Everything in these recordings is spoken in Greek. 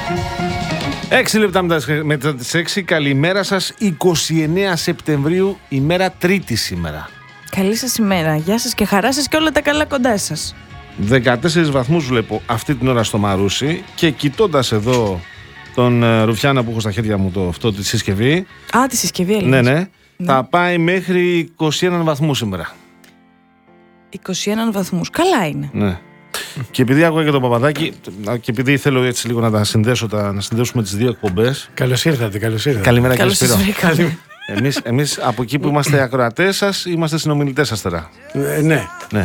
6 λεπτά μετά τις 6. Καλημέρα σας. 29 Σεπτεμβρίου, ημέρα Τρίτη σήμερα. Καλή σας ημέρα. Γεια σας και χαρά σας και όλα τα καλά κοντά σας. 14 βαθμούς βλέπω αυτή την ώρα στο Μαρούσι και κοιτώντας εδώ τον Ρουφιάνα που έχω στα χέρια μου αυτό τη συσκευή. Α, τη συσκευή έλεγες. Ναι. Θα πάει μέχρι 21 βαθμούς σήμερα. 21 βαθμούς. Καλά είναι. Ναι. Και επειδή άκουγα και τον Παπαδάκη, και επειδή θέλω έτσι λίγο να τα συνδέσω, να συνδέσουμε τις δύο εκπομπές. Καλώς ήρθατε. Καλημέρα κύριε Σπύρο. Εμείς από εκεί που είμαστε ακροατές σας, είμαστε συνομιλητές σας τώρα. Ναι.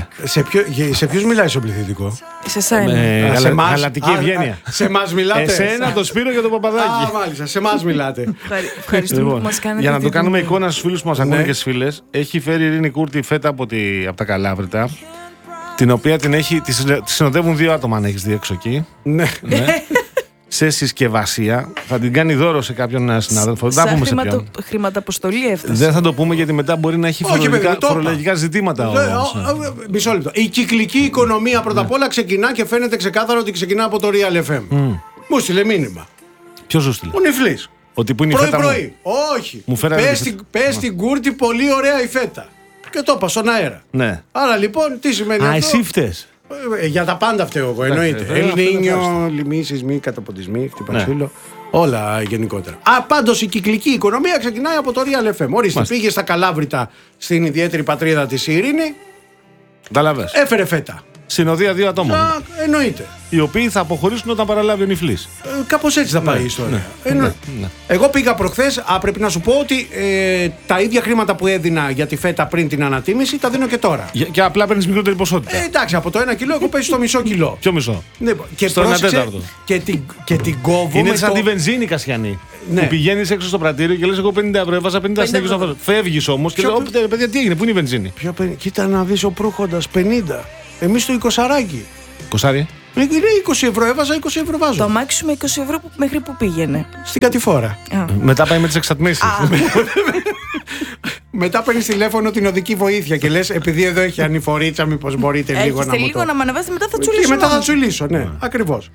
Σε ποιους μιλάει στο πληθυντικό? Σε εσένα. Γαλατική ευγένεια. Σε εμάς μιλάτε? Εσένα, τον Σπύρο και τον Παπαδάκη. Α, μάλιστα, σε εμάς μιλάτε. Ευχαριστούμε που μας κάνετε. Για να το κάνουμε εικόνα στους φίλους που μας ακούνε και στις φίλες, έχει φέρει η Ειρήνη Κούρτη φέτα από τα Καλάβρητα, την οποία τη συνοδεύουν 2 άτομα, αν έχεις δει έξω εκεί. Ναι. Σε συσκευασία. Θα την κάνει δώρο σε κάποιον συνάδελφο. Δεν θα πούμε σε ποιον. Χρηματαποστολή έφτασε. Δεν θα το πούμε γιατί μετά μπορεί να έχει φορολογικά ζητήματα. Μισό λεπτό. Η κυκλική οικονομία πρώτα απ' όλα ξεκινά και φαίνεται ξεκάθαρο ότι ξεκινά από το Real FM. Μου στείλε μήνυμα. Ποιος σου στείλε? Ο Νιφλής. Ότι που είναι η φέτα μου. Πρωί. Όχι. Πες στην Κούρτη, πολύ ωραία η φέτα. Και το είπα στον αέρα. Ναι. Άρα λοιπόν τι σημαίνει αυτό? Εσύ φταίς. Για τα πάντα φταίω εγώ, εννοείται. Ελληνίνιο, λοιμοί, σεισμοί, καταποντισμοί, χτυπασίλο. Όλα γενικότερα. Πάντως η κυκλική οικονομία ξεκινάει από το Real FM. Ορίστε, πήγε στα Καλάβρητα στην ιδιαίτερη πατρίδα της Ειρήνη. Καταλαβες. Έφερε φέτα. Συνοδεία 2 ατόμων. Εννοείται. Οι οποίοι θα αποχωρήσουν όταν παραλάβει ο Νιφλής. Κάπως έτσι θα πάει η ιστορία. Ναι. Εγώ πήγα προχθές. Πρέπει να σου πω ότι τα ίδια χρήματα που έδινα για τη φέτα πριν την ανατίμηση τα δίνω και τώρα. Και απλά παίρνεις μικρότερη ποσότητα. Εντάξει, από το 1 κιλό έχω πέσει στο μισό κιλό. Ποιο μισό? Ναι, και στο 1/4. Και την κόβω. Είναι σαν τη βενζίνη, Κασιανή. Ναι. Που πηγαίνεις έξω στο πρατήριο και λες: εγώ 50 ευρώ έβαζα 50 στέκους. Φεύγεις όμως και λέω: παιδιά, τι έγινε, πού είναι η βενζίνη? Κοίτα να δεις ο προύχοντας 50. Εμείς το 20. 20. Είναι 20 ευρώ, έβαζα 20 ευρώ βάζω. Το αμάξι με 20 ευρώ μέχρι που πήγαινε? Στην Κατηφόρα. Μετά πάει με τις εξατμίσεις. Μετά παίρνεις τηλέφωνο την οδική βοήθεια και λες: επειδή εδώ έχει ανηφορίτσα, μήπως μπορείτε λίγο να μου το... λίγο να με ανεβάσετε, μετά θα τσουλήσω. Και μετά θα τσουλήσω, ναι, ακριβώς.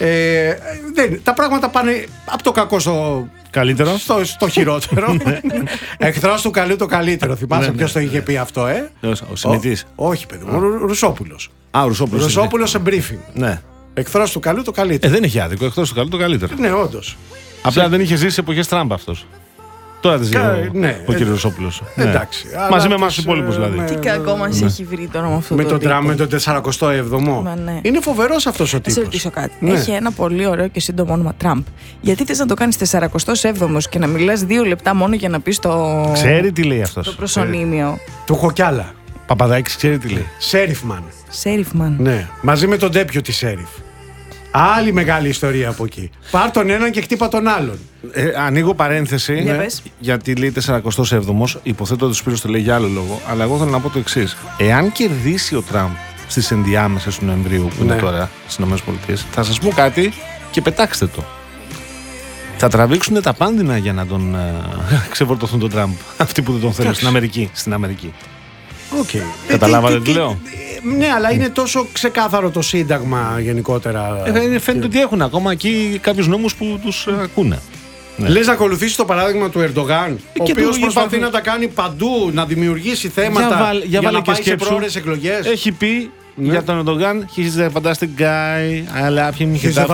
Τα πράγματα πάνε από το κακό στο καλύτερο. Στο χειρότερο. Εχθρός του καλού το καλύτερο. Θυμάσαι ποιος το είχε πει αυτό, Ο Σιμητής. Όχι, παιδί μου, Ρουσόπουλος. Ρουσόπουλος σε briefing. Ναι. Εχθρός του καλού το καλύτερο. Δεν έχει άδικο. Εχθρός του καλού το καλύτερο. Ναι, όντως. Απλά δεν είχε ζήσει εποχές Τραμπ αυτός. Τώρα τη ζει ο κ. Ρουσόπουλος. Εντάξει. Μαζί με εμάς τους υπόλοιπους δηλαδή. Τι κακό μας έχει βρει τώρα με αυτό το τύπο. Με τον Τραμπ, με τον 47ο. Είναι φοβερός αυτός ο τύπος. Να σε ρωτήσω κάτι. Έχει ένα πολύ ωραίο και σύντομο όνομα, Τραμπ. Γιατί θες να το κάνεις 47ο και να μιλάς 2 λεπτά μόνο για να πεις το. Ξέρει τι λέει αυτός. Το προσωνύμιο. Του έχω κι άλλα. Παπαδάκης ξέρει τι λέει. Σέριφμαν. Ναι, μαζί με τον deputy sheriff. Άλλη μεγάλη ιστορία από εκεί. Πάρ' τον έναν και χτύπα τον άλλον. Ανοίγω παρένθεση. Γιατί λέει 47ος. Υποθέτω ότι ο Σπύρος το λέει για άλλο λόγο. Αλλά εγώ θέλω να πω το εξής. Εάν κερδίσει ο Τραμπ στις ενδιάμεσες του Νοεμβρίου που είναι τώρα στις ΗΠΑ, θα σας πω κάτι και πετάξτε το. Θα τραβήξουν τα πάνδυνα για να τον ξεφορτωθούν τον Τραμπ. Αυτοί που δεν τον θέλουν στην Αμερική. Okay. Καταλάβατε τι λέω? Ναι, αλλά είναι τόσο ξεκάθαρο το Σύνταγμα γενικότερα. Φαίνεται ότι έχουν ακόμα εκεί κάποιους νόμους που τους ακούνε. Λες να ακολουθήσει το παράδειγμα του Ερντογάν, ο οποίος προσπαθεί να τα κάνει παντού, να δημιουργήσει θέματα για να πάει σε πρόορες εκλογές. Έχει πει για τον Ερντογάν: He's a fantastic guy, I love him,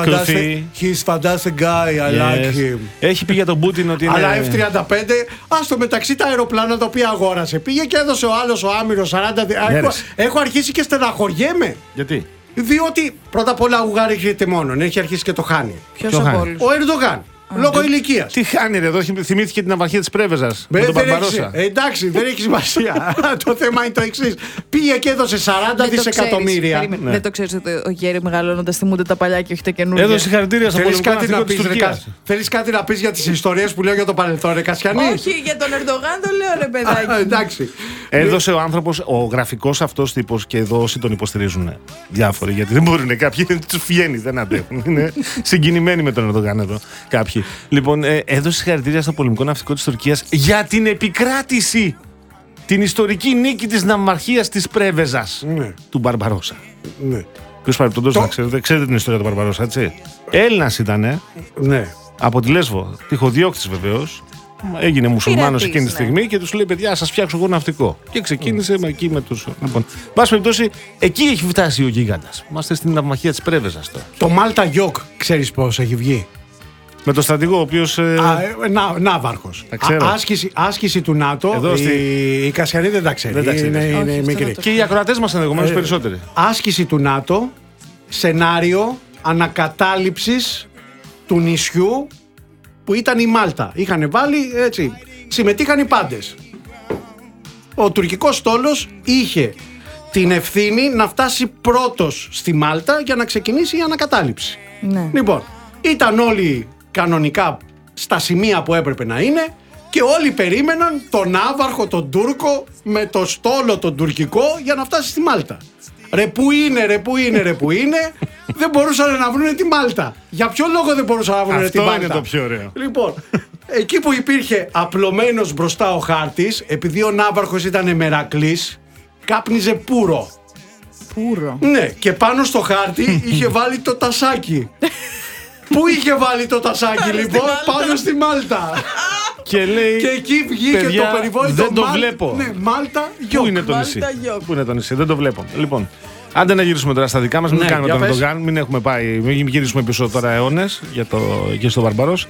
he's a fantastic guy, I like him. Έχει πει για τον Πούτιν ότι είναι. Αλλά F-35, στο μεταξύ τα αεροπλάνα τα οποία αγόρασε, πήγε και έδωσε ο άλλος ο Άμυρος 40. Έχω αρχίσει και στεναχωριέμαι. Γιατί? Διότι πρώτα απ' όλα ο Ουγγάρη έχετε μόνον, έχει αρχίσει και το χάνει. Ποιος από όλους? Ο Ερντογάν. Λόγω ηλικίας. Τι χάνει ρε, εδώ θυμήθηκε την απαρχία της Πρέβεζας με τον Μπαρμπαρόσα. Εντάξει, δεν έχει σημασία. Το θέμα είναι το εξής. Πήγε και έδωσε 40 δισεκατομμύρια. Δεν το ξέρεις ότι ο Γέρι μεγαλώνοντας θυμούνται τα παλιά και όχι τα καινούργια? Έδωσε συγχαρητήρια στο πολεμικό ναυτικό της Τουρκίας. Θέλεις κάτι να πεις για τις ιστορίες που λέω για το παρελθόν, ρε Κασιανή? Όχι, για τον Ερντογάν το λέω, ρε παιδάκι. Εντάξει. Έδωσε ο άνθρωπος, ο γραφικός αυτός τύπος, και εδώ όσοι τον υποστηρίζουν διάφοροι, γιατί δεν μπορούν κάποιοι, τους βγαίνει, δεν αντέχουν. Είναι συγκινημένοι με τον Ερντογάν εδώ κάποιοι. Λοιπόν, έδωσε συγχαρητήρια στο πολεμικό ναυτικό της Τουρκίας για την επικράτηση, την ιστορική νίκη της ναυμαρχίας της Πρέβεζας του Μπαρμπαρόσα. Ναι. Ποιος παρεπτόντως να ξέρετε, ξέρετε την ιστορία του Μπαρμπαρόσα, έτσι. Έλληνας ήτανε. Ναι. Από τη Λέσβο. Τυχοδιώκτης βεβαίως. Έγινε μουσουλμάνος εκείνη τη στιγμή και τους λέει: παιδιά, σας φτιάξω εγώ ναυτικό. Και ξεκίνησε εκεί με τους. Λοιπόν, πάση περιπτώσει, εκεί έχει φτάσει ο γίγαντας. Είμαστε στην ναυμαχία της Πρέβεζας τώρα. Το Μάλτα Γιόκ, ξέρεις πώς έχει βγει? Με το στρατηγό, ο οποίος. Ναύαρχος. Άσκηση του ΝΑΤΟ. Εδώ η Κασιανή δεν τα ξέρει. Είναι μικρή. Και οι ακροατές μας ενδεχομένως περισσότεροι. Άσκηση του ΝΑΤΟ, σενάριο ανακατάληψης του νησιού που ήταν η Μάλτα. Είχαν βάλει έτσι. Συμμετείχαν οι πάντες. Ο τουρκικός στόλος είχε την ευθύνη να φτάσει πρώτος στη Μάλτα για να ξεκινήσει η ανακατάληψη. Ναι. Λοιπόν, ήταν όλοι κανονικά στα σημεία που έπρεπε να είναι και όλοι περίμεναν τον ναύαρχο τον Τούρκο με το στόλο τον τουρκικό για να φτάσει στη Μάλτα. Ρε που είναι, δεν μπορούσαν να βρουν τη Μάλτα. Για ποιο λόγο δεν μπορούσαν να βρουν τη Μάλτα? Αυτό είναι το πιο ωραίο. Λοιπόν, εκεί που υπήρχε απλωμένος μπροστά ο χάρτης, επειδή ο ναύαρχος ήταν μερακλής, κάπνιζε πουρο. Πουρο. Ναι, και πάνω στο χάρτη είχε βάλει το τασάκι. Πού είχε βάλει το τασάκι λοιπόν? Πάνω στη Μάλτα. Και λέει, και εκεί βγήκε παιδιά, το περιβόητο. Δεν το βλέπω. Ναι, Μάλτα Γιόκ. Πού είναι το νησί? Πού είναι το νησί? Δεν το βλέπω. Λοιπόν, άντε να γυρίσουμε τώρα στα δικά μας. Μην κάνουμε τον Ερντογάν. Μην έχουμε πάει. Μην γυρίσουμε πίσω τώρα αιώνες για στο Μπαρμπαρός.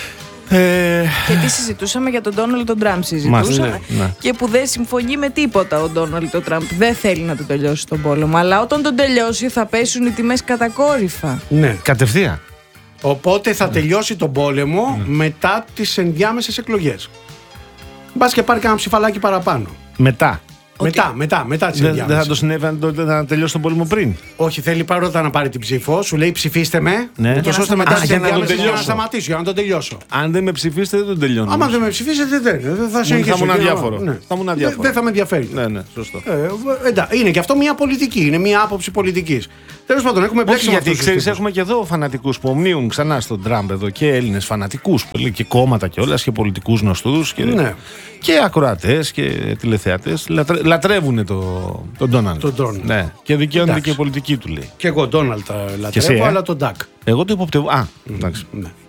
Και τι συζητούσαμε για τον Ντόναλντ Τραμπ. Συζητούσαμε. Ναι. Και που δεν συμφωνεί με τίποτα ο Ντόναλντ Τραμπ. Δεν θέλει να τον τελειώσει τον πόλεμο. Αλλά όταν τον τελειώσει θα πέσουν οι τιμές κατακόρυφα. Ναι. Κατευθείαν. Οπότε θα τελειώσει τον πόλεμο μετά τις ενδιάμεσες εκλογές. Μπας και πάρει κανένα ψηφαλάκι παραπάνω. Μετά. Μετά τις ενδιάμεσες. Δεν θα το συνέβη να τελειώσει τον πόλεμο πριν? Όχι, θέλει πρώτα να πάρει την ψήφο. Σου λέει ψηφίστε με. Ναι. Ώστε μετά τις ενδιάμεσες για να σταματήσω, για να τον τελειώσω. Αν δεν με ψηφίσετε, δεν τον τελειώνω. Άμα δεν με ψηφίσετε, δεν θα συνεχίσω. Θα ήμουν αδιάφορο. Ναι. αδιάφορο. Δεν θα με ενδιαφέρει. Ναι, σωστό. Είναι και αυτό μια πολιτική. Είναι μια άποψη πολιτικής. Τέλος πάντων, έχουμε μπλέξει. Γιατί ξέρεις, έχουμε και εδώ φανατικούς που ομνίουν ξανά στον Τραμπ εδώ και Έλληνες φανατικούς. Και κόμματα και όλα και πολιτικούς γνωστούς. Και ακροατές και τηλεθεατές λατρεύουν τον Ντόναλντ. Ναι. Και δικαιώνεται και η πολιτική του, λέει. Και εγώ Ντόναλντ λατρεύω, αλλά τον Ντακ. Εγώ το υποπτεύω. Εντάξει.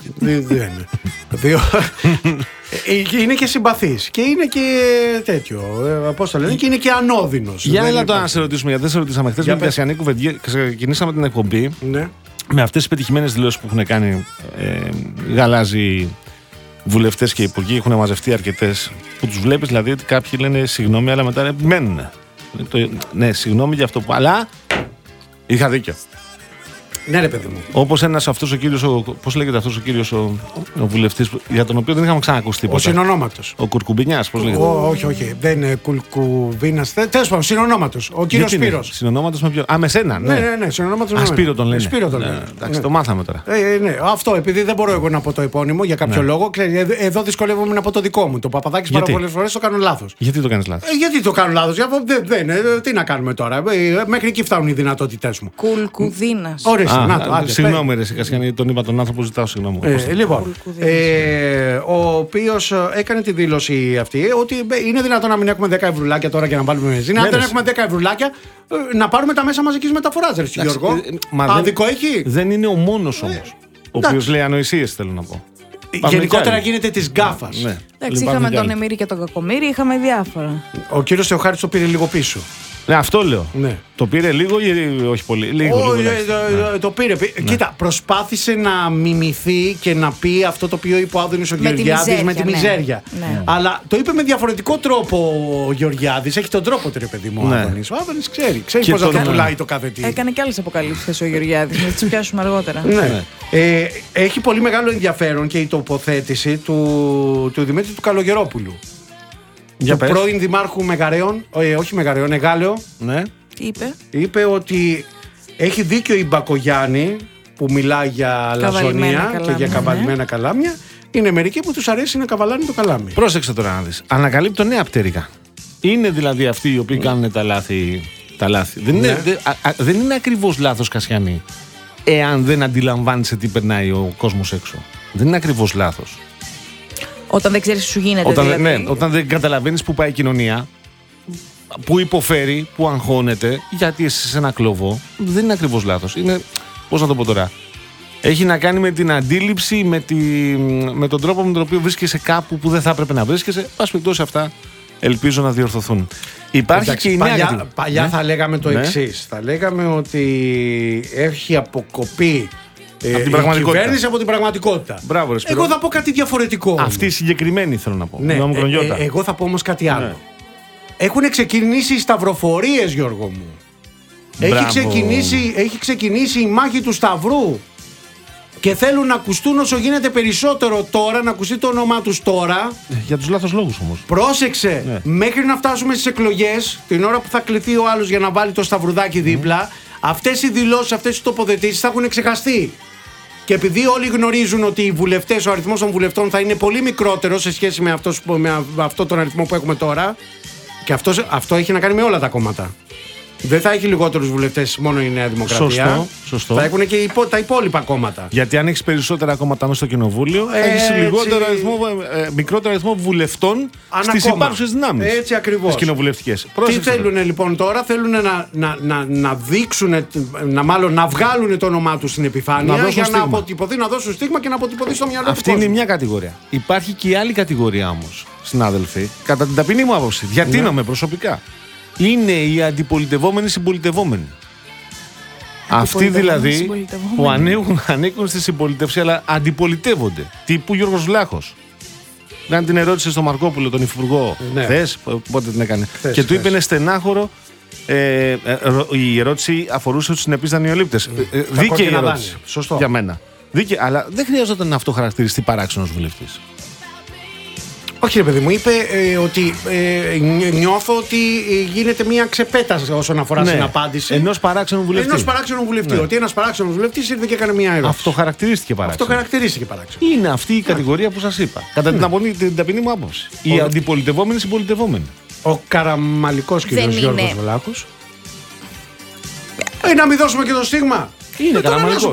Είναι και συμπαθής και είναι και τέτοιο. Πώς το λένε, και είναι και ανώδυνος. Για έλα το να σε ρωτήσουμε, γιατί δεν σε ρωτήσαμε χθες με την Κασιανή κουβεντιά. Ξεκινήσαμε την εκπομπή με αυτές τις πετυχημένες δηλώσεις που έχουν κάνει γαλάζιοι βουλευτές και υπουργοί. Έχουν μαζευτεί αρκετές που τους βλέπεις, δηλαδή ότι κάποιοι λένε συγγνώμη, αλλά μετά μένουν. Ναι, συγγνώμη για αυτό που. Αλλά είχα δίκιο. Ναι, ρε παιδί μου. Όπως ένας αυτός ο κύριος, πώς λέγεται αυτός ο κύριος ο βουλευτής, για τον οποίο δεν είχαμε ξανακουστεί τίποτα. Ο συνονόματος. Ο Κουρκουμπινιάς, πώς λέγεται. Όχι. Δεν είναι Κουρκουμπίνας. Τέλος πάντων, συνονόματος. Ο κύριος Σπύρος. Συνονόματος με ποιον? Α, με σένα, ναι. Ναι, συνονόματος με μένα. Σπύρο τον λένε. Σπύρο τον λένε. Εντάξει, το μάθαμε τώρα. Ναι, αυτό επειδή δεν μπορώ εγώ να πω το επώνυμο για κάποιο λόγο. Εδώ δυσκολεύομαι να πω το δικό μου. Το Παπαδάκης πάρα πολλές φορές το κάνω λάθος. Γιατί το κάνεις λάθος? Γιατί το κάνω λάθος? Τι να κάνουμε τώρα. Μέχρι εκεί φτάνουν οι δυνατότητές μου. Κουλκουδίνας. Συγγνώμη, ρε Κασιανή, τον είπα τον άνθρωπο, ζητάω συγγνώμη. Λοιπόν, ο οποίος έκανε τη δήλωση αυτή ότι είναι δυνατόν να μην έχουμε 10 ευρουλάκια τώρα και να βάλουμε βενζίνα. Αν δεν έχουμε 10 ευρουλάκια, να πάρουμε τα μέσα μαζικής μεταφοράς, ρε Γιώργο. Άδικο έχει. Δεν είναι ο μόνος όμως, ο οποίος λέει ανοησίες, θέλω να πω. Γενικότερα γίνεται της γκάφας. Εντάξει, είχαμε τον Εμμύρη και τον Κακομοίρη, είχαμε διάφορα. Ο κύριος Θεοχάρης το πήρε λίγο πίσω. Ναι, αυτό λέω. Ναι. Το πήρε λίγο ή όχι πολύ? Λίγο. Το πήρε. Ναι. Κοίτα, προσπάθησε να μιμηθεί και να πει αυτό το οποίο είπε ο Άδωνης ο Γεωργιάδης με τη μιζέρια. Ναι. Αλλά το είπε με διαφορετικό τρόπο ο Γεωργιάδης. Έχει τον τρόπο του, ρε παιδί μου, ο Άδωνης. Ο Άδωνης ξέρει πώς θα το πουλάει το κάθε τι. Έκανε και άλλες αποκαλύψεις ο Γεωργιάδης. Να τις πιάσουμε αργότερα. Ναι. Έχει πολύ μεγάλο ενδιαφέρον και η τοποθέτηση του Δημήτρη του Καλογερόπουλου. Του πρώην δημάρχου Μεγαρέων, όχι Μεγαρέων, Εγάλεο. Ναι. Τι είπε? Είπε ότι έχει δίκιο η Μπακογιάννη που μιλάει για λαζονία και για καβαλημένα καλάμια. Είναι μερικοί που τους αρέσει να καβαλάνε το καλάμι. Πρόσεξε τώρα να δεις. Ανακαλύπτω νέα πτέρυγα. Είναι δηλαδή αυτοί οι οποίοι κάνουν τα λάθη. Δεν είναι ακριβώς λάθος, Κασιανή, εάν δεν αντιλαμβάνεσαι τι περνάει ο κόσμος έξω. Δεν είναι ακριβώς λάθος. Όταν δεν ξέρεις τι σου γίνεται, όταν δεν καταλαβαίνεις που πάει η κοινωνία, που υποφέρει, που αγχώνεται, γιατί εσύ σε ένα κλωβό, δεν είναι ακριβώς λάθος. Είναι, πώς να το πω τώρα, έχει να κάνει με την αντίληψη, με τον τρόπο με τον οποίο βρίσκεσαι κάπου που δεν θα έπρεπε να βρίσκεσαι. Πας περιπτώσει αυτά, ελπίζω να διορθωθούν. Υπάρχει και η νέα. Παλιά θα λέγαμε το εξής. Θα λέγαμε ότι έχει αποκοπεί η κυβέρνηση από την πραγματικότητα. Μπράβο, εγώ θα πω κάτι διαφορετικό. Αυτή η συγκεκριμένη θέλω να πω. Ναι, εγώ θα πω όμως κάτι άλλο. Ναι. Έχουν ξεκινήσει οι σταυροφορίες, Γιώργο μου. Έχει ξεκινήσει η μάχη του Σταυρού. Και θέλουν να ακουστούν όσο γίνεται περισσότερο τώρα, να ακουστεί το όνομά τους τώρα. Για τους λάθος λόγους όμως. Πρόσεξε, μέχρι να φτάσουμε στις εκλογές, την ώρα που θα κληθεί ο άλλος για να βάλει το σταυρουδάκι δίπλα, αυτές οι δηλώσεις, αυτές οι τοποθετήσεις θα έχουν ξεχαστεί. Και επειδή όλοι γνωρίζουν ότι οι βουλευτές, ο αριθμός των βουλευτών θα είναι πολύ μικρότερο σε σχέση με αυτό τον αριθμό που έχουμε τώρα, και αυτό έχει να κάνει με όλα τα κόμματα. Δεν θα έχει λιγότερους βουλευτές μόνο η Νέα Δημοκρατία. Σωστό. Θα έχουν και τα υπόλοιπα κόμματα. Γιατί αν έχεις περισσότερα κόμματα μέσα στο κοινοβούλιο, έχεις μικρότερο αριθμό βουλευτών στις υπάρχουσες δυνάμεις. Έτσι ακριβώς. Τις κοινοβουλευτικές. Τι θέλουν λοιπόν τώρα, θέλουν να δείξουν, να βγάλουν το όνομά τους στην επιφάνεια για να αποτυπωθεί, να δώσουν στίγμα και να αποτυπωθεί στο μυαλό του. Αυτή είναι μια κατηγορία. Υπάρχει και η άλλη κατηγορία όμως, συνάδελφοι, κατά την ταπεινή μου άποψη. Διατείνομαι προσωπικά. Είναι οι αντιπολιτευόμενοι συμπολιτευόμενοι. Αυτοί δηλαδή που ανήκουν στη συμπολιτευσία αλλά αντιπολιτεύονται. Τύπου Γιώργος Βλάχος. Κάνει την ερώτηση στον Μαρκόπουλο, τον υφυπουργό, χθες, πότε την έκανε. Και του είπε είναι στενάχωρο. Η ερώτηση αφορούσε τους συνεπείς δανειολήπτες. Δίκαιη ερώτηση. Σωστό. Για μένα. Δίκαιη, αλλά δεν χρειαζόταν να αυτό χαρακτηριστεί παράξενος βουλευτής. Όχι ρε παιδί μου, είπε ότι νιώθω ότι γίνεται μια ξεπέταση όσον αφορά στην απάντηση. Ενός παράξενου βουλευτή. Ναι. Ότι ένας παράξενος βουλευτής ήρθε και έκανε μια ερώτηση. Αυτό χαρακτηρίστηκε παράξενο. Είναι αυτή η κατηγορία που σας είπα. Κατά την ταπεινή μου άποψη. Οι αντιπολιτευόμενοι συμπολιτευόμενοι. Ο καραμαλικός κύριος Γιώργος Βλάχος. Να μην δώσουμε και το στίγμα. Είναι καραμαλικός.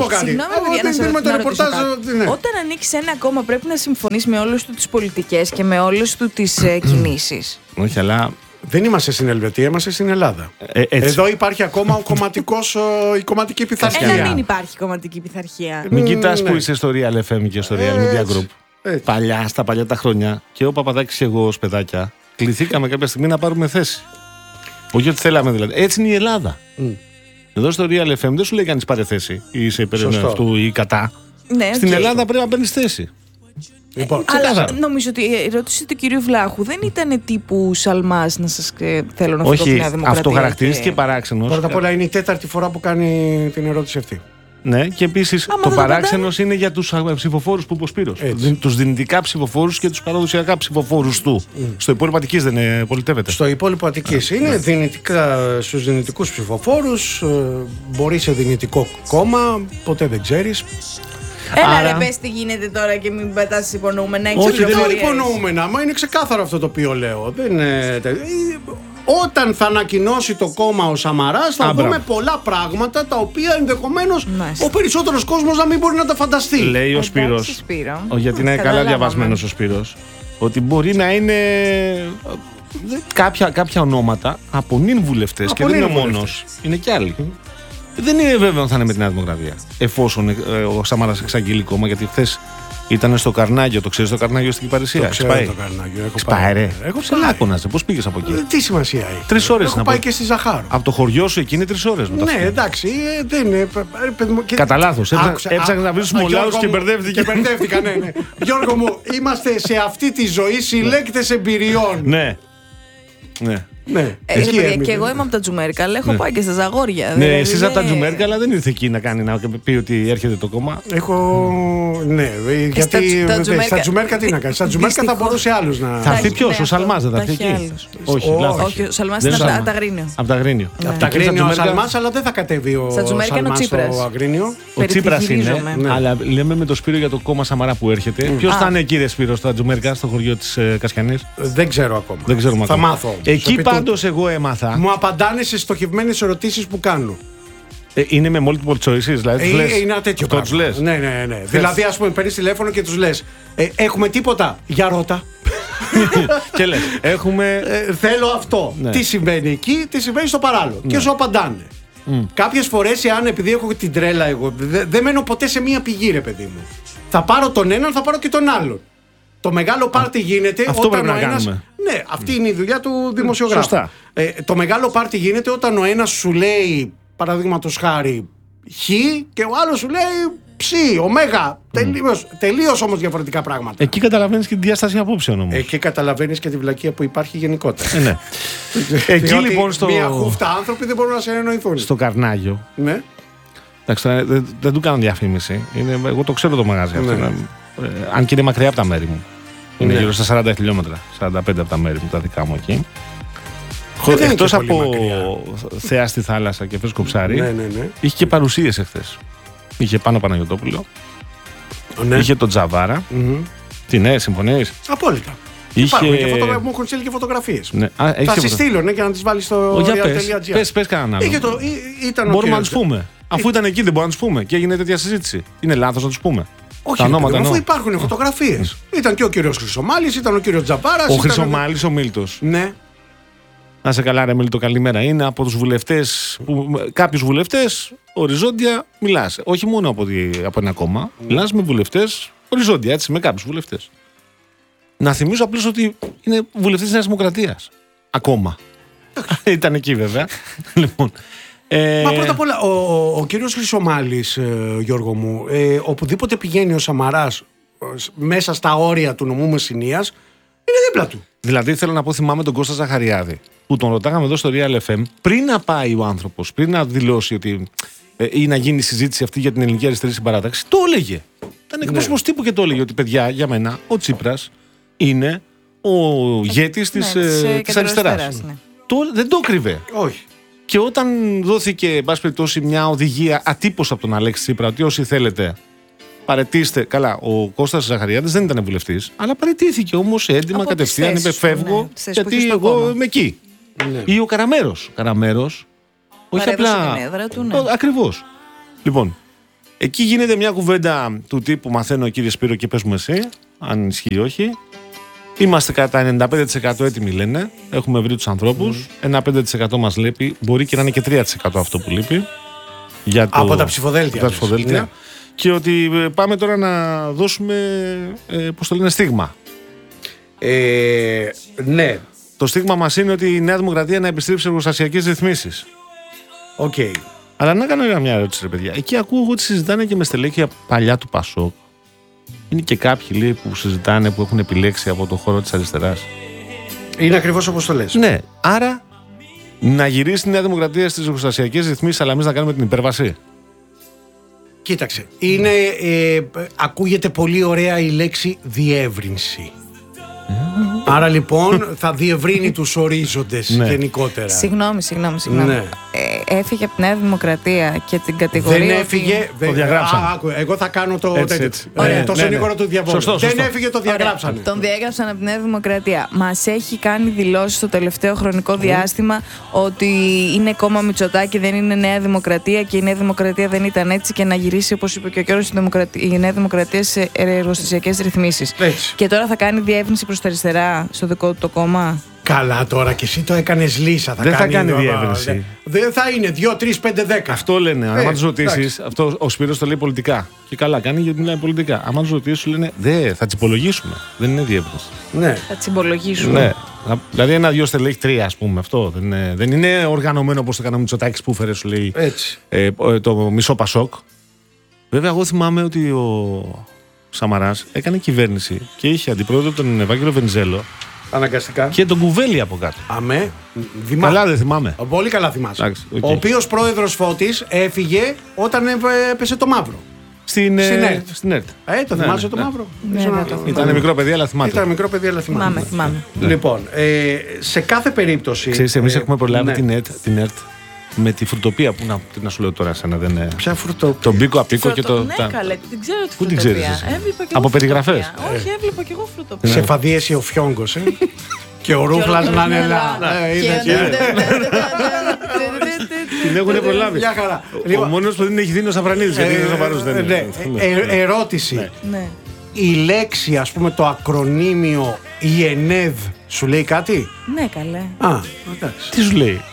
Όταν ανοίξεις ένα κόμμα πρέπει να συμφωνείς με όλες του τις πολιτικές και με όλες του τις κινήσεις. Όχι, αλλά δεν είμαστε στην Ελβετία, είμαστε στην Ελλάδα. Εδώ υπάρχει ακόμα η κομματική πειθαρχία. Δεν υπάρχει κομματική πειθαρχία. Μην κοιτάς που είσαι στο Real FM και στο Real Media Group. Στα παλιά τα χρόνια και ο Παπαδάκης και εγώ ως παιδάκια κληθήκαμε κάποια στιγμή να πάρουμε θέση. Όχι ότι θέλαμε δηλαδή. Έτσι είναι η Ελλάδα. Εδώ στο Real FM δεν σου λέει κανείς πάρε θέση ή είσαι υπέρ αυτού ή κατά. Ναι, στην Ελλάδα πρέπει να παίρνεις θέση. Λοιπόν, αλλά νομίζω ότι η ερώτηση του κυρίου Βλάχου δεν ήταν τύπου Σαλμάς να σας θέλω να φύγω από τη Νέα Δημοκρατία. Αυτό χαρακτηρίστηκε παράξενος. Πρώτα απ' όλα είναι η 4η φορά που κάνει την ερώτηση αυτή. Ναι, και επίσης το παράξενος είναι για τους ψηφοφόρους που είπε ο Σπύρος. Τους δυνητικά ψηφοφόρους και τους παραδοσιακά ψηφοφόρους του. Στο υπόλοιπο Αττικής δεν πολιτεύεται. Στο υπόλοιπο Αττικής είναι δυνητικά στους δυνητικούς ψηφοφόρους. Μπορεί σε δυνητικό κόμμα, ποτέ δεν ξέρεις. Έλα ρε πες τι γίνεται τώρα και μην πετάς υπονοούμενα. Όχι, δεν είναι υπονοούμενα, μα είναι ξεκάθαρο αυτό το οποίο λέω. Όταν θα ανακοινώσει το κόμμα ο Σαμαράς θα δούμε πολλά πράγματα τα οποία ενδεχομένως ο περισσότερος κόσμος να μην μπορεί να τα φανταστεί. Λέει ο Σπύρος, γιατί είναι καλά διαβασμένος ο Σπύρος, ότι μπορεί να είναι κάποια ονόματα από νυν βουλευτές και δεν είναι ο μόνος, είναι κι άλλοι. Δεν είναι βέβαιο αν θα είναι με τη Νέα Δημοκρατία εφόσον ο Σαμαράς εξαγγείλει κόμμα, γιατί χθες ήταν στο Καρνάγιο, το ξέρεις το Καρνάγιο στην Κυπαρισία. Το ξέρω το Καρνάγιο. Σπάε έχω ψελάκωναζε, πώς πήγες από εκεί? Τι σημασία έχει? 3 ώρες. Έχω πάει και στη Ζαχάρο. Από το χωριό σου εκεί είναι 3 ώρες. Ναι, εντάξει, δεν είναι. Κατά λάθος. Έψαχνες να βρεις μολάους και μπερδεύτηκα. Ναι. Γιώργο μου, είμαστε σε αυτή τη ζωή συλλέκτες εμπειριών. Ναι. Ναι. Και εγώ είμαι από τα Τζουμέρκα, αλλά έχω πάει και στα Ζαγόρια. Ναι, εσείς από τα Τζουμέρκα, αλλά δεν ήρθε εκεί να πει ότι έρχεται το κόμμα. Ναι, γιατί στα Τζουμέρκα τι να κάνει? Στα Τζουμέρκα θα μπορούσε άλλους να. Θα έρθει ποιος? Ο Σαλμάς δεν θα έρθει εκεί? Όχι, ο Σαλμάς ήταν από τα Αγρίνιο. Από τα Αγρίνιο. Από τα Αγρίνιο ο Σαλμάς, αλλά δεν θα κατέβει ο Σαλμάς στο Αγρίνιο. Ο Τσίπρας είναι, αλλά λέμε με το Σπύρο για το κόμμα Σαμαρά που έρχεται. Ποιος θα είναι εκεί, ρε Σπύρο, στα Τζουμέρκα, στο χωριό της Κασιανής? Δεν ξέρω ακόμα. Θα μάθω. Εκεί πάντως εγώ έμαθα. Μου απαντάνε σε στοχευμένες ερωτήσεις που κάνω. Είναι με multiple choices, δηλαδή. Είναι ένα τέτοιο πράγμα. Τους λες. Ναι. Δηλαδή, ας πούμε, παίρνεις τηλέφωνο και τους λες: έχουμε τίποτα? Για ρώτα. Και λες, έχουμε. Θέλω αυτό. Ναι. Τι συμβαίνει εκεί, τι συμβαίνει στο παράλληλο. Ναι. Και σου απαντάνε. Κάποιες φορές, επειδή έχω την τρέλα, εγώ δεν μένω ποτέ σε μία πηγή, ρε παιδί μου. Θα πάρω τον έναν, θα πάρω και τον άλλον. Το μεγάλο πάρτι γίνεται όταν ο ένας. Ναι, αυτή είναι η δουλειά του δημοσιογράφου. Σωστά. Το μεγάλο πάρτι γίνεται όταν ο ένας σου λέει, παραδείγματος χάρη, Χ και ο άλλος σου λέει Ψ, Ωμέγα. Τελείως όμως διαφορετικά πράγματα. Εκεί καταλαβαίνεις και τη διάσταση απόψεων όμως. Εκεί καταλαβαίνεις και τη βλακεία που υπάρχει γενικότερα. Ναι. Εκεί λοιπόν μία χούφτα άνθρωποι δεν μπορούν να συνεννοηθούν. Στο Καρνάγιο. Ναι. Εντάξει, δεν του κάνω διαφήμιση. Εγώ το ξέρω το μαγάζι αυτό. Ναι. Αν και είναι μακριά από τα μέρη μου. Είναι γύρω στα 40 χιλιόμετρα. 45 από τα μέρη μου, τα δικά μου εκεί. Εκτός από θέα στη θάλασσα και φρέσκο ψάρι, είχε και παρουσίες εχθές. Είχε πάνω Παναγιωτόπουλο. Ναι. Είχε τον Τζαβάρα. Τι ναι, συμφωνείς? Απόλυτα. Μου έχουν στείλει και φωτογραφίες. Ναι. Θα στις στείλω και να τις βάλεις στο real.gr. Πες κανέναν άλλο. Μπορούμε να τους πούμε. Αφού ήταν εκεί δεν μπορούμε να τους πούμε και έγινε τέτοια συζήτηση. Είναι λάθος να τους πούμε? Όχι, αφού υπάρχουν φωτογραφίες. Ήταν και ο κύριος Χρυσομάλης, ήταν ο κύριος Τζαβάρας. Ο Χρυσομάλης, ο Μίλτος. Ναι. Να σε καλά, ρε Μίλτο, καλημέρα. Είναι από τους βουλευτές, κάποιους βουλευτές οριζόντια μιλάς. Όχι μόνο από ένα κόμμα. Μιλάς με βουλευτές οριζόντια, έτσι, με κάποιους βουλευτές. Να θυμίσω απλώς ότι είναι βουλευτής της Νέας Δημοκρατίας. Ακόμα. Ήταν εκεί βέβαια. Λοιπόν. Μα πρώτα απ' όλα, ο κύριος Χρυσομάλης, Γιώργο μου, οπουδήποτε πηγαίνει ο Σαμαράς μέσα στα όρια του νομού Μεσσηνίας, είναι δίπλα του. Δηλαδή θέλω να πω, θυμάμαι τον Κώστα Ζαχαριάδη, που τον ρωτάγαμε εδώ στο Real FM, πριν να πάει ο άνθρωπος, πριν να δηλώσει ότι ή να γίνει η συζήτηση αυτή για την ελληνική αριστερή συμπαράταξη, το έλεγε. Ήταν εκπρόσωπος τύπου και το έλεγε ότι παιδιά, για μένα, ο Τσίπρας είναι ο ηγέτης της αριστεράς. Ναι. Δεν το κρύβε. Όχι. Και όταν δόθηκε, εν πάση περιπτώσει, μια οδηγία ατύπως από τον Αλέξη Τσίπρα, ότι όσοι θέλετε παραιτήστε. Καλά, ο Κώστας Ζαχαριάδης δεν ήταν βουλευτής, αλλά παραιτήθηκε όμως έντιμα κατευθείαν. Είπε φεύγω, γιατί εγώ είμαι εκεί. Ναι. Ή ο Καραμέρος. Καραμέρος, όχι απλά. Ναι. Ακριβώς. Λοιπόν, εκεί γίνεται μια κουβέντα του τύπου μαθαίνω, κύριε Σπύρο, και πες μου εσύ, αν ισχύει ή όχι. Είμαστε κατά 95% έτοιμοι, λένε. Έχουμε βρει τους ανθρώπους. Ένα 5% μας λείπει. Μπορεί και να είναι και 3% αυτό που λείπει. Από τα ψηφοδέλτια. Ναι. Και ότι πάμε τώρα να δώσουμε, πώς το λένε, στίγμα. Ναι. Το στίγμα μας είναι ότι η Νέα Δημοκρατία να επιστρέψει εργοστασιακές ρυθμίσεις. Οκ. Αλλά να κάνω μια ερώτηση, ρε παιδιά. Εκεί ακούω ότι συζητάνε και με στελέχεια παλιά του Πασόκ. Είναι και κάποιοι, λέει, που συζητάνε, που έχουν επιλέξει από το χώρο της αριστεράς. Είναι ακριβώς όπως το λες. Ναι. Άρα να γυρίσει η Νέα Δημοκρατία στις εργοστασιακές ρυθμίσεις, αλλά εμείς να κάνουμε την υπέρβαση. Κοίταξε. Ακούγεται πολύ ωραία η λέξη διεύρυνση. Άρα λοιπόν θα διευρύνει τους ορίζοντες γενικότερα. Συγγνώμη. Ναι. Έφυγε από τη Νέα Δημοκρατία και την κατηγορία. Δεν έφυγε. Το διαγράψανε. Εγώ θα κάνω το συνήγορο του διαβόλου. Δεν έφυγε, το διαγράψανε. Τον διαγράψανε από τη Νέα Δημοκρατία. Μας έχει κάνει δηλώσεις στο τελευταίο χρονικό διάστημα ότι είναι κόμμα Μητσοτάκη, δεν είναι Νέα Δημοκρατία και η Νέα Δημοκρατία δεν ήταν έτσι και να γυρίσει, όπως είπε και ο Κιώρος, η Νέα Δημοκρατία σε εργοστασιακές ρυθμίσεις. Και τώρα θα κάνει διεύρυνση προς τα αριστερά στο δικό του το κόμμα. Καλά τώρα και εσύ το έκανες λύσα. Δεν θα κάνει διεύρυνση. Δεν θα είναι 2, 3, 5, 10. Αυτό λένε. Αν τους ρωτήσεις, αυτό ο Σπύρος το λέει πολιτικά. Και καλά κάνει γιατί μιλάει πολιτικά. Αν τους ρωτήσεις, σου λένε θα τσιπολογήσουμε. Δεν είναι διεύρυνση. Ναι. Θα τσιπολογήσουμε. Ναι. Δηλαδή ένα-δυο στελέχη, 3, ας πούμε. Αυτό δεν είναι οργανωμένο όπως το έκανε ο Μητσοτάκης που έφερε, σου λέει, το μισό Πασόκ. Βέβαια, εγώ θυμάμαι ότι ο Σαμαράς έκανε κυβέρνηση και είχε αντιπρόεδρο τον Ευάγγελο Βενιζέλο. Αναγκαστικά. Και τον Κουβέλη από κάτω. Αμέ. Καλά δεν θυμάμαι. Πολύ καλά θυμάσαι. Ο οποίος πρόεδρος Φώτης έφυγε όταν έπεσε το μαύρο. Στην ΕΡΤ. Το θυμάσαι το μαύρο. Ήταν μικρό παιδί, αλλά θυμάται. Θυμάμαι. Λοιπόν, σε κάθε περίπτωση. Ξέρεις, εμείς έχουμε προλάβει την ΕΡΤ με τη φρουτοπία. Πού να σου λέω τώρα, σένα δεν είναι. Ποια φρουτοπία? Τον Μπίκο Απίκο και το. Ναι, καλέ, την ξέρω τη φρουτοπία. Πού την ξέρεις? Από περιγραφές. Όχι, έβλεπα και εγώ φρουτοπία. Σε φαδίεση ο Φιόγκος, και ο Ρούφλας να είναι Ελλάδα. Την έχουν προλάβει. Ο μόνος που δεν έχει δίνει ο Σαφρανίδης. Ερώτηση. Η λέξη, ας πούμε, το ακρονίμιο η ΕΝΕΔ σου λέει κάτι? Ναι, καλέ. Εντάξει. Τι σου λέει?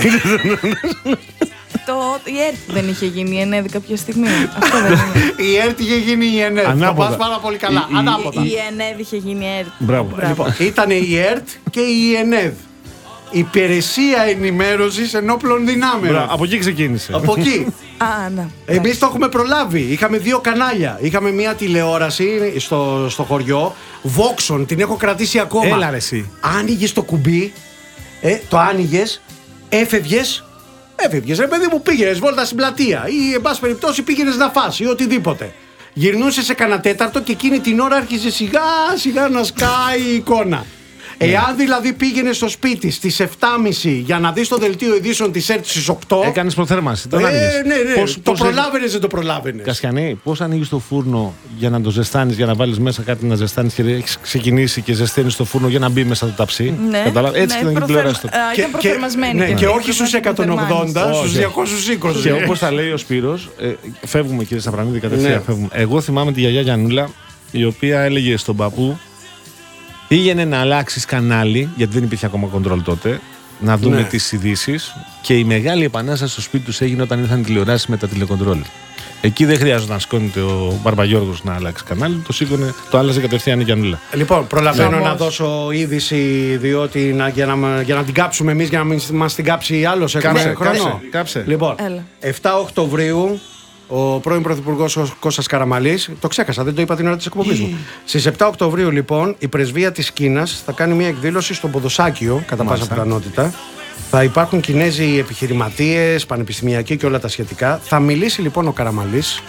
Η ΕΡΤ δεν είχε γίνει η ΕΝΕΔ κάποια στιγμή? Αυτό δεν είναι. Η ΕΡΤ είχε γίνει η ΕΝΕΔ. Θα πας πάρα πολύ καλά. Ανάποδα. Η ΕΝΕΔ είχε γίνει η ΕΡΤ. Μπράβο. Λοιπόν, ήταν η ΕΡΤ και η ΕΝΕΔ. Υπηρεσία Ενημέρωσης Ενόπλων Δυνάμεων. Από εκεί ξεκίνησε. Από εκεί. Ναι. Εμείς το έχουμε προλάβει. Είχαμε 2 κανάλια. Είχαμε μια τηλεόραση στο χωριό. Voxon, την έχω κρατήσει ακόμα. Έλα ρε εσύ. Άνοιγες το κουμπί, το άνοιγες, έφευγες, ρε παιδί μου, πήγαινες βόλτα στην πλατεία ή εν πάση περιπτώσει πήγαινες να φας ή οτιδήποτε. Γυρνούσε σε κανένα τέταρτο και εκείνη την ώρα άρχισε σιγά σιγά να σκάει η εικόνα. Εάν δηλαδή πήγαινε στο σπίτι στις 7.30 για να δεις το δελτίο ειδήσεων της ΕΡΤ στις 8. Έκανες προθέρμανση. Ναι. Το προλάβαινες, δεν το προλάβαινες. Κασιανή, πώς ανοίγεις το φούρνο για να το ζεστάνεις, για να βάλεις μέσα κάτι να ζεστάνεις και έχεις ξεκινήσει και ζεσταίνεις το φούρνο για να μπει μέσα το ταψί? Ναι. Έτσι και ήταν και τηλεόραση. Ήταν προθερμασμένη. Και όχι στους 180, στους 220. Και όπως τα λέει ο Σπύρος, φεύγουμε κύριε Σαπρανίδη, κατευθείαν φεύγουμε. Εγώ θυμάμαι τη γιαγιά Γιαννούλα, η οποία έλεγε στον παππού: πήγαινε να αλλάξεις κανάλι, γιατί δεν υπήρχε ακόμα κοντρόλ τότε, να δούμε τις ειδήσεις. Και η μεγάλη επανάσταση στο σπίτι τους έγινε όταν ήρθαν τηλεοράσεις με τα τηλεκοντρόλ. Εκεί δεν χρειάζεται να σηκώνεται ο Μπαρμπαγιώργος να αλλάξει κανάλι, το σήκωνε, το άλλαζε κατευθείαν η Γιαννούλα. Λοιπόν, προλαβαίνω να δώσω είδηση, διότι για να την κάψουμε εμείς, για να μην μας την κάψει άλλος. Κάψε. Λοιπόν, 7 Οκτωβρίου. Ο πρώην Πρωθυπουργός Κώστας Καραμανλής, το ξέχασα, δεν το είπα την ώρα της εκπομπής μου. Στις 7 Οκτωβρίου, λοιπόν, η πρεσβεία της Κίνας θα κάνει μια εκδήλωση στο Ποδοσάκιο, κατά πάσα πιθανότητα. Θα υπάρχουν Κινέζοι επιχειρηματίες, πανεπιστημιακοί και όλα τα σχετικά. Θα μιλήσει λοιπόν ο Καραμανλής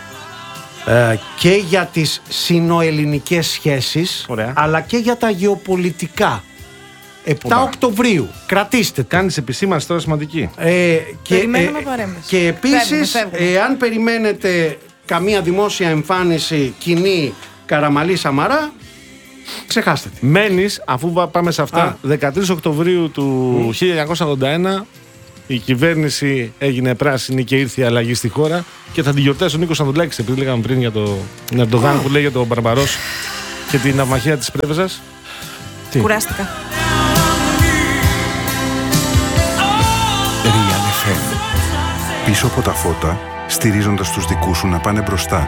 και για τις συνοελληνικές σχέσεις, αλλά και για τα γεωπολιτικά. 7 Οκτωβρίου. Κρατήστε. Κάνεις επισήμανση τώρα σημαντική. Περιμένουμε παρέμβαση. Και επίσης, εάν περιμένετε καμία δημόσια εμφάνιση κοινή Καραμανλή-Σαμαρά, ξεχάστε τη. Μένεις, αφού πάμε σε αυτά, 13 Οκτωβρίου του 1981 η κυβέρνηση έγινε πράσινη και ήρθε η αλλαγή στη χώρα και θα την γιορτάσει ο Νίκος Ανδρουλάκης, επειδή λέγαμε πριν για τον Ερντογάν που λέει για τον Μπαρμπαρός και την ναυμαχία της Πρέβεζας. Κουράστηκα. Real FM. Πίσω από τα φώτα, στηρίζοντας τους δικούς σου να πάνε μπροστά.